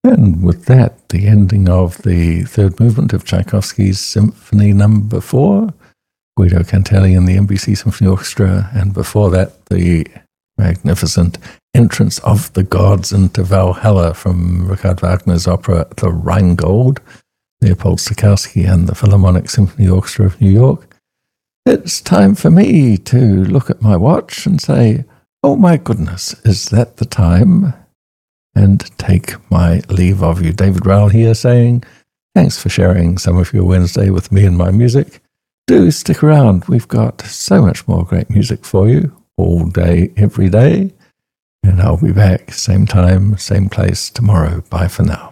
And with that, the ending of the third movement of Tchaikovsky's Symphony No. 4, Guido Cantelli and the NBC Symphony Orchestra, and before that, the magnificent entrance of the gods into Valhalla from Richard Wagner's opera The Rheingold, Leopold Stokowski and the Philharmonic Symphony Orchestra of New York. It's time for me to look at my watch and say, oh my goodness, is that the time? And take my leave of you. David Rowell here saying, thanks for sharing some of your Wednesday with me and my music. Do stick around. We've got so much more great music for you all day, every day. And I'll be back same time, same place tomorrow. Bye for now.